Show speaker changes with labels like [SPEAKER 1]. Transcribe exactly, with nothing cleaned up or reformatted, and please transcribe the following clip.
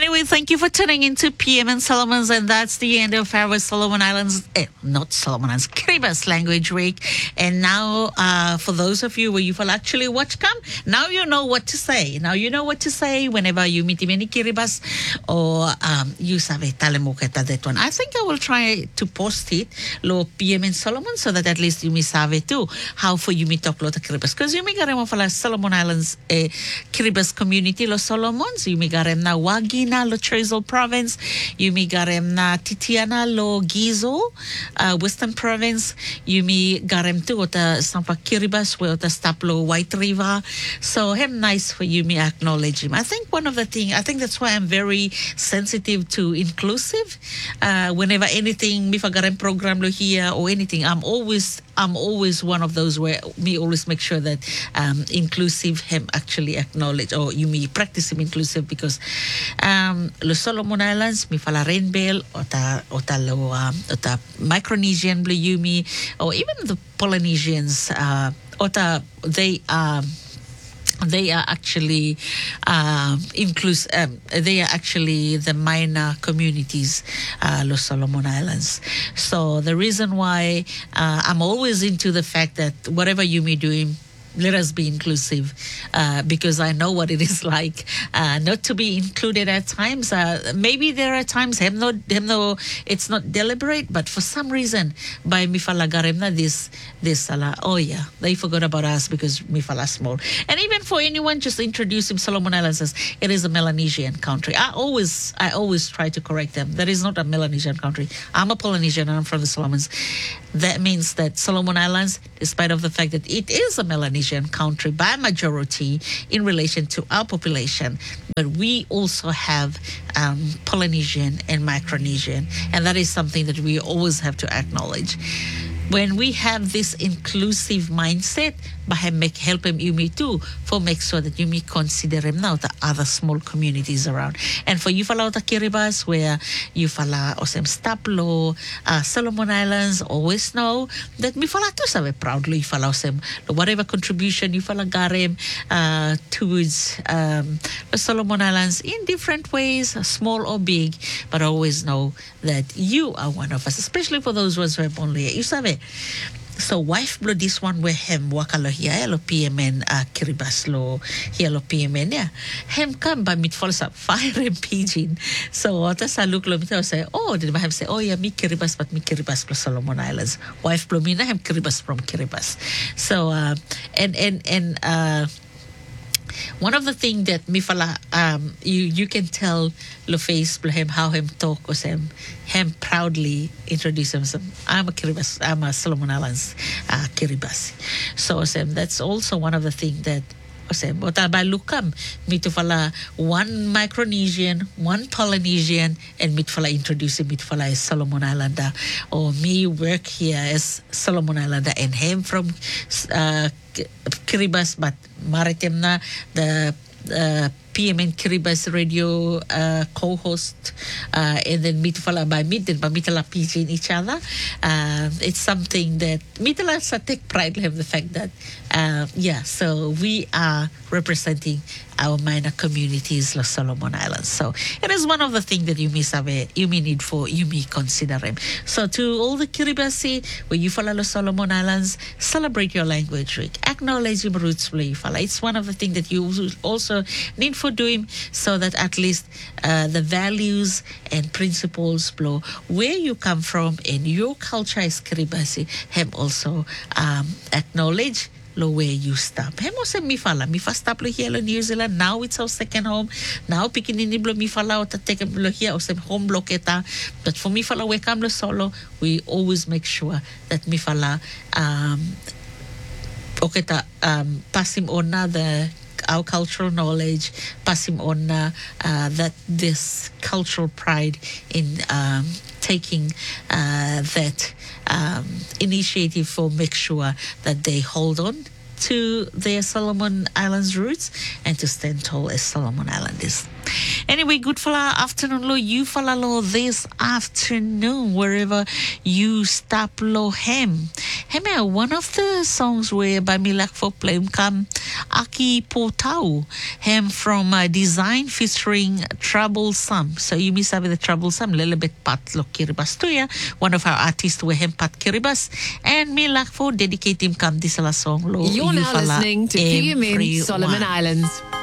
[SPEAKER 1] Anyway, thank you for tuning into P M and Solomons, and that's the end of our Solomon Islands, eh, not Solomon Islands, Kiribati Language Week. And now, uh, for those of you where you will actually watch come, now you know what to say. Now you know what to say whenever you meet him in Kiribati or um, you sabe talemuketa that one. I think I will try to post it, lo P M and Solomon, so that at least you may sabe too how for you me talk lo ta Kiribati. Because you may garem of la Solomon Islands eh, Kiribati community lo Solomons, you may garem na Wagina lo Treasure Province, you may garem na Titiana lo Gizo, uh, Western Province, you may garem tu ota Sampa Kiribati where ota Staplo White River. So him nice for you me acknowledge him. I think one of the thing, I think that's why I'm very sensitive to inclusive. Uh, whenever anything me garem program lo here or anything, I'm always I'm always one of those where me always make sure that um, inclusive him actually acknowledge or you me practice him inclusive because um, lo Solomon Islands mi fala rainbow o ta o ta lo um, o ta Micronesian blue yumi or even the Polynesians uh, o ta they are. Um, They are actually uh, inclus- um, They are actually the minor communities, uh, Los Solomon Islands. So the reason why uh, I'm always into the fact that whatever you may do, let us be inclusive uh, because I know what it is like uh, not to be included at times. Uh, maybe there are times hem no, hem no, it's not deliberate, but for some reason by mifala garemna this this ala oh yeah they forgot about us because mifala small. And even for anyone just introduce him Solomon Islands as it is a Melanesian country. I always I always try to correct them. That is not a Melanesian country. I'm a Polynesian and I'm from the Solomons. That means that Solomon Islands, despite of the fact that it is a Melanesian country by majority in relation to our population, but we also have um, Polynesian and Micronesian, and that is something that we always have to acknowledge. When we have this inclusive mindset, by make help him you me too, for make sure that you me consider him now the other small communities around. And for you fala ta Kiribati, where you fala osem Staplo, uh, Solomon Islands, always know that mi fala tu sabe proudly fala osem whatever contribution you fala garem uh, towards um, the Solomon Islands in different ways, small or big, but always know that you are one of us, especially for those ones who are born here. You sabe. So wife blow this one where hem wakalo here lo P M N uh, Kiribati lo here lo P M N yeah hem come by mit falls up fire and pigeon. So what I look lo mit say oh did I have say oh yeah me Kiribati but me Kiribati plus Solomon Islands wife blow me na hem Kiribati from Kiribati. So uh, and and and uh one of the things that mifala um you you can tell lo face him how him talk or him him proudly introduce himself. I'm a Kiribati, I'm a Solomon Islands uh, Kiribati. So Sam, that's also one of the things that Sam, but I lukam me to fala one Micronesian, one Polynesian, and me to fala introduce me to fala as Solomon Islander, or me work here as Solomon Islander and him from uh, Kiribati, but maritime na the uh, P M N Kiribati radio uh, co-host, uh, and then mitfala by mid and mitala in each other. Uh, it's something that mitala sa take pride in the fact that uh, yeah, so we are representing our minor communities, Los Solomon Islands. So it is one of the things that you may sabe, you may need for, you may consider them. So to all the Kiribati, where you follow Los Solomon Islands, celebrate your language week, acknowledge your roots where you follow. It's one of the things that you also need for doing so that at least uh, the values and principles blow where you come from and your culture is Kiribati, have also um, acknowledge lo where you stop. Hemo se mi fala, mi fa stop lo here lo New Zealand. Now it's our second home. Now pikinini blo mi fala o ta take lo here o se home blocketa. But for mi fala we come lo solo, we always make sure that mi fala um oketa um pass him on the our cultural knowledge, pass him on uh, uh, that this cultural pride in um, taking uh, that um, initiative for make sure that they hold on to their Solomon Islands roots and to stand tall as Solomon Islanders. Anyway, good fala afternoon lo, you fala lo this afternoon, wherever you stop lo hem. Hem, one of the songs where by me like for play come Aki Potau, hem from uh, Design featuring Troublesome. So you miss with the Troublesome, little bit pat lo kiribas to ya, one of our artists were hem pat kiribas, and me like for dedicate him come this la song lo.
[SPEAKER 2] You're
[SPEAKER 1] you
[SPEAKER 2] now
[SPEAKER 1] fala
[SPEAKER 2] listening to P M N
[SPEAKER 1] everyone.
[SPEAKER 2] Solomon Islands.